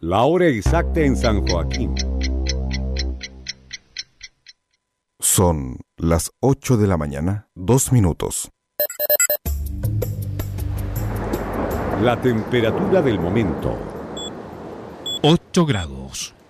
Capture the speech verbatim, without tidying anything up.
La hora exacta en San Joaquín. Son las ocho de la mañana, dos minutos. La temperatura del momento. ocho grados.